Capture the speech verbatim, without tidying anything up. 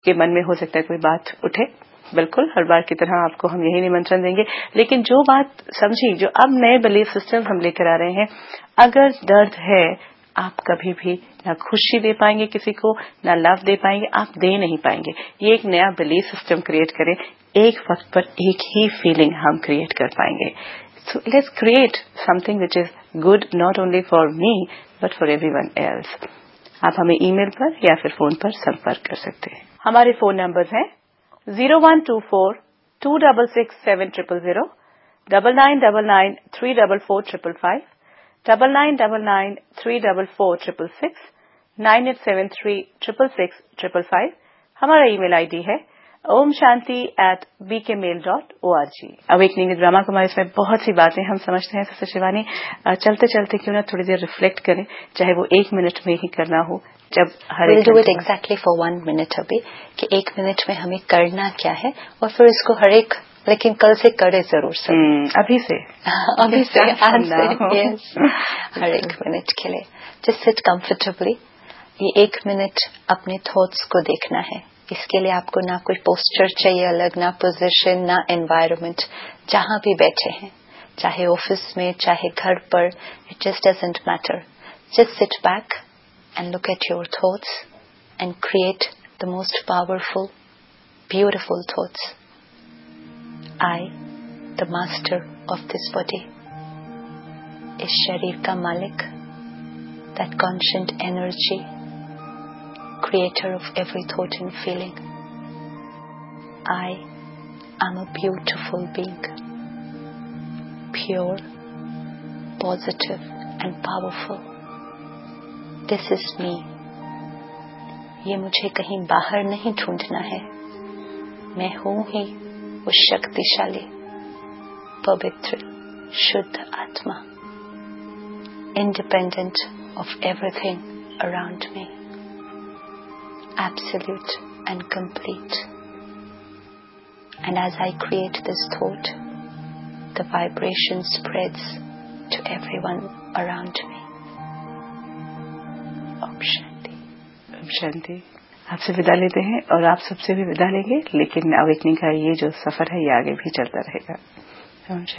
के मन में हो सकता है कोई बात उठे, बिल्कुल हर बार की तरह आपको हम यही निमंत्रण देंगे, लेकिन जो बात समझी, जो अब नए बिलीफ सिस्टम हम लेकर आ रहे हैं, अगर दर्द है आप कभी भी ना खुशी दे पाएंगे किसी को, ना लव दे पाएंगे, आप दे नहीं पाएंगे। ये एक नया बिलीफ सिस्टम क्रिएट करें, एक वक्त पर एक ही फीलिंग हम क्रिएट कर पाएंगे। So let's create something which is good not only for me but for everyone else. आप हमें ईमेल पर या फिर फोन पर संपर्क कर सकते हैं। हमारे फोन नंबर्स हैं zero one two four to double six seven triple zero, double nine double nine three double four triple five, double nine double nine three double four triple six, nine eight seven three triple six triple five. हमारा email ID है Om Shanti eight B के mail dot O R G. Awakening with Brahma Kumari इसमें बहुत सी बातें हम समझते हैं। Sister Shivani, चलते चलते क्यों ना थोड़ी देर रिफ्लेक्ट करें, चाहे वो एक मिनट में ही करना हो। जब हर we'll do it exactly for one minute अभी, कि एक मिनट में हमें करना क्या है, और फिर इसको हर एक, लेकिन कल से करे जरूर सर। hmm, अभी से अभी से आज से yes, हर एक मिनट के लिए just sit comfortably। ये एक मिनट अपने थॉट्स को देखना है। इसके लिए आपको ना कोई पोस्चर चाहिए अलग, ना पोजीशन, ना एनवायरनमेंट। जहां भी बैठे हैं, चाहे ऑफिस में, चाहे घर पर, it just doesn't matter. Just sit back and look at your thoughts and create the most powerful, beautiful thoughts. I, the master of this body, is sharir ka malik, that conscient energy, creator of every thought and feeling. I am a beautiful being, pure, positive and powerful. This is me. ये मुझे कहीं बाहर नहीं ढूंढना है, मैं हूं ही वो शक्तिशाली, पवित्र, शुद्ध आत्मा, independent of everything around me, absolute and complete. And as I create this thought, the vibration spreads to everyone around me. Om Shanti. Om Shanti. आपसे विदा लेते हैं और आप सबसे भी विदा लेंगे, लेकिन अवेकनिंग का ये जो सफर है ये आगे भी चलता रहेगा। ओम शांति।